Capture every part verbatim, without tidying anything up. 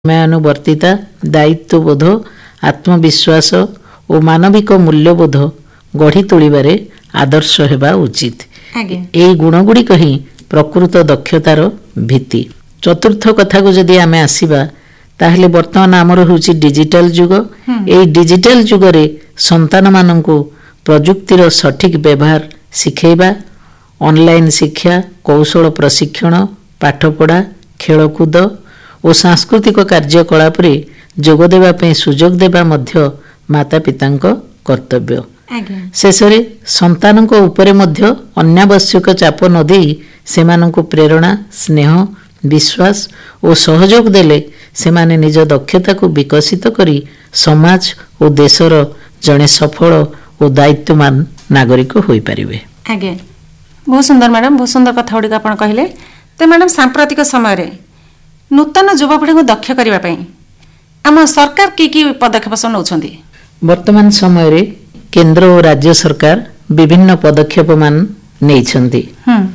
ସମୟାନୁବର୍ତ୍ତିତା ଦାୟିତ୍ୱବୋଧ ଆତ୍ମବିଶ୍ୱାସ ଓ ମାନବିକ ମୂଲ୍ୟବୋଧ ଗଢ଼ି ତୋଳିବାରେ ଆଦର୍ଶ ହେବା ଉଚିତ। ଏହି ଗୁଣଗୁଡ଼ିକ ହିଁ ପ୍ରକୃତ ଦକ୍ଷତାର ଭିତ୍ତି। ଚତୁର୍ଥ କଥାକୁ ଯଦି ଆମେ ଆସିବା ତାହେଲେ ବର୍ତ୍ତମାନ ଆମର ହେଉଛି ଡିଜିଟାଲ ଯୁଗ। ଏହି ଡିଜିଟାଲ ଯୁଗରେ ସନ୍ତାନମାନଙ୍କୁ ପ୍ରଯୁକ୍ତିର ସଠିକ୍ ବ୍ୟବହାର ଶିଖାଇବା, ଅନଲାଇନ୍ ଶିକ୍ଷା, କୌଶଳ ପ୍ରଶିକ୍ଷଣ, ପାଠପଢ଼ା, ଖେଳକୁଦ ଓ ସାଂସ୍କୃତିକ କାର୍ଯ୍ୟକଳାପରେ ଯୋଗ ଦେବା ପାଇଁ ସୁଯୋଗ ଦେବା ମଧ୍ୟ ମାତାପିତାଙ୍କ କର୍ତ୍ତବ୍ୟ। ଶେଷରେ ସନ୍ତାନଙ୍କ ଉପରେ ମଧ୍ୟ ଅନାବଶ୍ୟକ ଚାପ ନ ଦେଇ ସେମାନଙ୍କୁ ପ୍ରେରଣା, ସ୍ନେହ, ବିଶ୍ୱାସ ଓ ସହଯୋଗ ଦେଲେ ସେମାନେ ନିଜ ଦକ୍ଷତାକୁ ବିକଶିତ କରି ସମାଜ ଓ ଦେଶର ଜଣେ ସଫଳ ଓ ଦାୟିତ୍ୱମାନ ନାଗରିକ ହୋଇପାରିବେ। ଆଜ୍ଞା, ବହୁତ ସୁନ୍ଦର ମ୍ୟାଡ଼ାମ୍, ବହୁତ ସୁନ୍ଦର କଥା ଗୁଡ଼ିକ ଆପଣ କହିଲେ। ତ ମ୍ୟାଡ଼ାମ୍, ସାମ୍ପ୍ରତିକ ସମୟରେ ନୂତନ ଯୁବପିଢ଼ିଙ୍କୁ ଦକ୍ଷ କରିବା ପାଇଁ ଆମ ସରକାର କି କି ପଦକ୍ଷେପ ସବୁ ନେଉଛନ୍ତି? ବର୍ତ୍ତମାନ ସମୟରେ କେନ୍ଦ୍ର ଓ ରାଜ୍ୟ ସରକାର ବିଭିନ୍ନ ପଦକ୍ଷେପ ମାନ ନେଇଛନ୍ତି।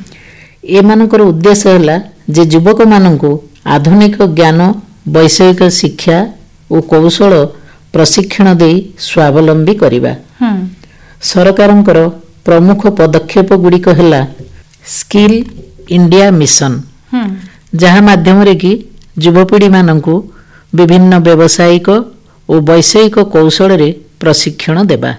ଏମାନଙ୍କର ଉଦ୍ଦେଶ୍ୟ ହେଲା ଯେ ଯୁବକମାନଙ୍କୁ ଆଧୁନିକ ଜ୍ଞାନ, ବୈଷୟିକ ଶିକ୍ଷା ଓ କୌଶଳ ପ୍ରଶିକ୍ଷଣ ଦେଇ ସ୍ୱାବଲମ୍ବୀ କରିବା। ସରକାରଙ୍କର ପ୍ରମୁଖ ପଦକ୍ଷେପ ଗୁଡ଼ିକ ହେଲା ସ୍କିଲ୍ ଇଣ୍ଡିଆ ମିଶନ, ଯାହା ମାଧ୍ୟମରେ କି ଯୁବପିଢ଼ିମାନଙ୍କୁ ବିଭିନ୍ନ ବ୍ୟବସାୟିକ ଓ ବୈଷୟିକ କୌଶଳରେ ପ୍ରଶିକ୍ଷଣ ଦେବା।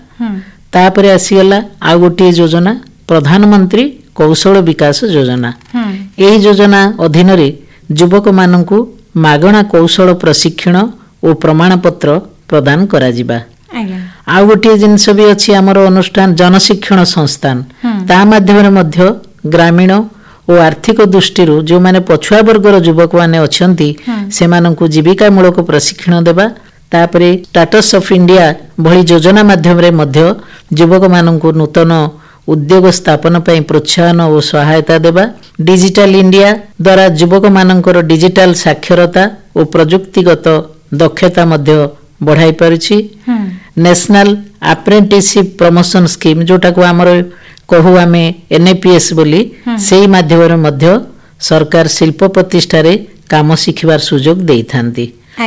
ତାପରେ ଆସିଗଲା ଆଉ ଗୋଟିଏ ଯୋଜନା, ପ୍ରଧାନମନ୍ତ୍ରୀ କୌଶଳ ବିକାଶ ଯୋଜନା। ଏହି ଯୋଜନା ଅଧୀନରେ ଯୁବକମାନଙ୍କୁ ମାଗଣା କୌଶଳ ପ୍ରଶିକ୍ଷଣ ଓ ପ୍ରମାଣପତ୍ର ପ୍ରଦାନ କରାଯିବା। ଆଉ ଗୋଟିଏ ଜିନିଷ ବି ଅଛି ଆମର ଅନୁଷ୍ଠାନ ଜନଶିକ୍ଷଣ ସଂସ୍ଥାନ। ତା ମାଧ୍ୟମରେ ମଧ୍ୟ ଗ୍ରାମୀଣ ଓ ଆର୍ଥିକ ଦୃଷ୍ଟିରୁ ଯେଉଁମାନେ ପଛୁଆ ବର୍ଗର ଯୁବକମାନେ ଅଛନ୍ତି ସେମାନଙ୍କୁ ଜୀବିକାମୂଳକ ପ୍ରଶିକ୍ଷଣ ଦେବା। ତାପରେ ଷ୍ଟାର୍ଟଅପ୍ସ ଅଫ୍ ଇଣ୍ଡିଆ ଭଳି ଯୋଜନା ମାଧ୍ୟମରେ ମଧ୍ୟ ଯୁବକମାନଙ୍କୁ ନୂତନ ଉଦ୍ୟୋଗ ସ୍ଥାପନ ପାଇଁ ପ୍ରୋତ୍ସାହନ ଓ ସହାୟତା ଦେବା। ଡିଜିଟାଲ ଇଣ୍ଡିଆ ଦ୍ୱାରା ଯୁବକମାନଙ୍କର ଡିଜିଟାଲ ସାକ୍ଷରତା ଓ ପ୍ରଯୁକ୍ତିଗତ ଦକ୍ଷତା ମଧ୍ୟ ବଢ଼ାଇ ପାରୁଛି। ନ୍ୟାସନାଲ ଆପ୍ରେଣ୍ଟିସସିପ୍ ପ୍ରମୋସନ ସ୍କିମ୍, ଯୋଉଟାକୁ ଆମର କହୁ ଆମେ ଏନ୍ ଏ ପି ଏସ୍ ବୋଲି, ସେହି ମାଧ୍ୟମରେ ମଧ୍ୟ ସରକାର ଶିଳ୍ପ ପ୍ରତିଷ୍ଠାରେ କାମ ଶିଖିବାର ସୁଯୋଗ ଦେଇଥାନ୍ତି।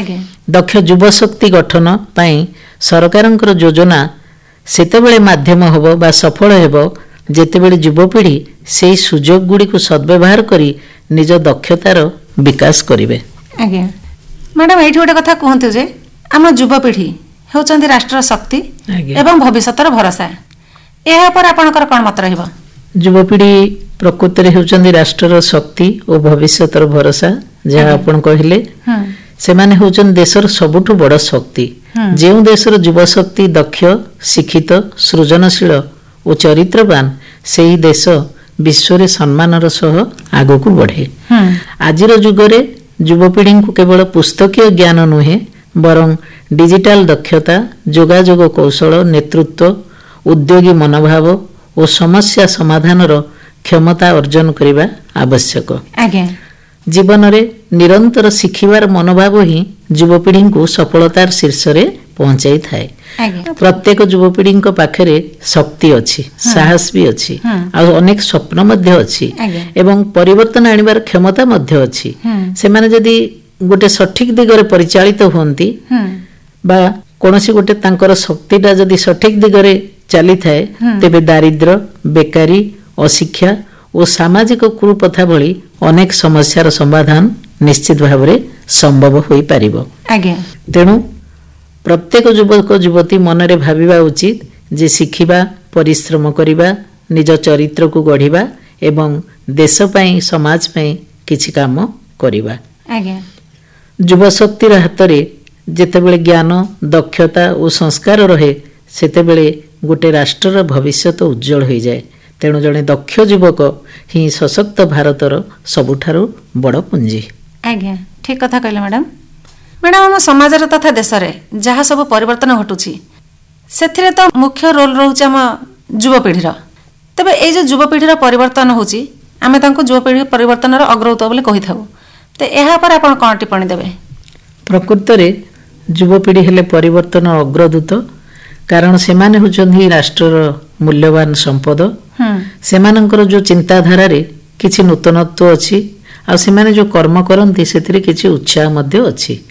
ଦକ୍ଷ ଯୁବଶକ୍ତି ଗଠନ ପାଇଁ ସରକାରଙ୍କର ଯୋଜନା ସେତେବେଳେ ମାଧ୍ୟମ ହେବ ବା ସଫଳ ହେବ ଯେତେବେଳେ ଯୁବପିଢ଼ି ସେହି ସୁଯୋଗ ଗୁଡ଼ିକୁ ସଦ୍ବ୍ୟବହାର କରି ନିଜ ଦକ୍ଷତାର ବିକାଶ କରିବେ। ଆଜ୍ଞା ମ୍ୟାଡ଼ାମ୍, ଏଇଠି ଗୋଟେ କଥା କୁହନ୍ତୁ ଯେ ଆମ ଯୁବପିଢ଼ି ହେଉଛନ୍ତି ରାଷ୍ଟ୍ରର ଶକ୍ତି ଏବଂ ଭବିଷ୍ୟତର ଭରସା। ଏହା ଉପରେ ଆପଣଙ୍କର କ'ଣ ମତ ରହିବ? ଯୁବପିଢ଼ି ପ୍ରକୃତରେ ହେଉଛନ୍ତି ରାଷ୍ଟ୍ରର ଶକ୍ତି ଓ ଭବିଷ୍ୟତର ଭରସା, ଯାହା ଆପଣ କହିଲେ। ସେମାନେ ହେଉଛନ୍ତି ଦେଶର ସବୁଠୁ ବଡ଼ ଶକ୍ତି। ଯେଉଁ ଦେଶର ଯୁବଶକ୍ତି ଦକ୍ଷ, ଶିକ୍ଷିତ, ସୃଜନଶୀଳ ଓ ଚରିତ୍ରବାନ, ସେହି ଦେଶ ବିଶ୍ୱରେ ସମ୍ମାନର ସହ ଆଗକୁ ବଢ଼େ। ଆଜିର ଯୁଗରେ ଯୁବପିଢ଼ିଙ୍କୁ କେବଳ ପୁସ୍ତକୀୟ ଜ୍ଞାନ ନୁହେଁ, ବରଂ ଡିଜିଟାଲ ଦକ୍ଷତା, ଯୋଗାଯୋଗ କୌଶଳ, ନେତୃତ୍ୱ, ଉଦ୍ୟୋଗୀ ମନୋଭାବ ଓ ସମସ୍ୟା ସମାଧାନର କ୍ଷମତା ଅର୍ଜନ କରିବା ଆବଶ୍ୟକ। ଜୀବନରେ ନିରନ୍ତର ଶିଖିବାର ମନୋଭାବ ହିଁ ଯୁବପିଢ଼ିଙ୍କୁ ସଫଳତାର ଶୀର୍ଷରେ ପହଞ୍ଚାଇଥାଏ। ପ୍ରତ୍ୟେକ ଯୁବପିଢ଼ିଙ୍କ ପାଖରେ ଶକ୍ତି ଅଛି, ସାହସ ବି ଅଛି, ଆଉ ଅନେକ ସ୍ୱପ୍ନ ମଧ୍ୟ ଅଛି ଏବଂ ପରିବର୍ତ୍ତନ ଆଣିବାର କ୍ଷମତା ମଧ୍ୟ ଅଛି। ସେମାନେ ଯଦି ଗୋଟେ ସଠିକ ଦିଗରେ ପରିଚାଳିତ ହୁଅନ୍ତି ବା କୌଣସି ଗୋଟେ ତାଙ୍କର ଶକ୍ତିଟା ଯଦି ସଠିକ ଦିଗରେ ଚାଲିଥାଏ, ତେବେ ଦାରିଦ୍ର୍ୟ, ବେକାରୀ, ଅଶିକ୍ଷା ଓ ସାମାଜିକ କୁପ୍ରଥା ଭଳି ଅନେକ ସମସ୍ୟାର ସମାଧାନ ନିଶ୍ଚିତ ଭାବରେ ସମ୍ଭବ ହୋଇପାରିବ। ତେଣୁ ପ୍ରତ୍ୟେକ ଯୁବକ ଯୁବତୀ ମନରେ ଭାବିବା ଉଚିତ ଯେ ଶିଖିବା, ପରିଶ୍ରମ କରିବା, ନିଜ ଚରିତ୍ରକୁ ଗଢ଼ିବା ଏବଂ ଦେଶ ପାଇଁ, ସମାଜ ପାଇଁ କିଛି କାମ କରିବା। ଯୁବଶକ୍ତିର ହାତରେ ଯେତେବେଳେ ଜ୍ଞାନ, ଦକ୍ଷତା ଓ ସଂସ୍କାର ରହେ, ସେତେବେଳେ ଗୋଟେ ରାଷ୍ଟ୍ରର ଭବିଷ୍ୟତ ଉଜ୍ଜଳ ହୋଇଯାଏ। ତେଣୁ ଜଣେ ଦକ୍ଷ ଯୁବକ ହିଁ ସଶକ୍ତ ଭାରତର ସବୁଠାରୁ ବଡ଼ ପୁଞ୍ଜି। ଆଜ୍ଞା, ଠିକ୍ କଥା କହିଲେ ମ୍ୟାଡ଼ାମ୍। ମ୍ୟାଡ଼ାମ୍, ଆମ ସମାଜରେ ତଥା ଦେଶରେ ଯାହା ସବୁ ପରିବର୍ତ୍ତନ ଘଟୁଛି, ସେଥିରେ ତ ମୁଖ୍ୟ ରୋଲ୍ ରହୁଛି ଆମ ଯୁବପିଢ଼ିର। ତେବେ ଏଇ ଯେଉଁ ଯୁବପିଢ଼ିର ପରିବର୍ତ୍ତନ ହେଉଛି, ଆମେ ତାଙ୍କୁ ଯୁବପିଢ଼ି ପରିବର୍ତ୍ତନର ଅଗ୍ରଦୂତ ବୋଲି କହିଥାଉ। ତ ଏହା ଉପରେ ଆପଣ କ'ଣ ଟିପ୍ପଣୀ ଦେବେ? ପ୍ରକୃତରେ ଯୁବପିଢ଼ି ହେଲେ ପରିବର୍ତ୍ତନ ଅଗ୍ରଦୂତ, କାରଣ ସେମାନେ ହେଉଛନ୍ତି ରାଷ୍ଟ୍ରର ମୂଲ୍ୟବାନ ସମ୍ପଦ। ସେମାନଙ୍କର ଯେଉଁ ଚିନ୍ତାଧାରାରେ କିଛି ନୂତନତ୍ୱ ଅଛି, ଆଉ ସେମାନେ ଯେଉଁ କର୍ମ କରନ୍ତି ସେଥିରେ କିଛି ଉତ୍ସାହ ମଧ୍ୟ ଅଛି।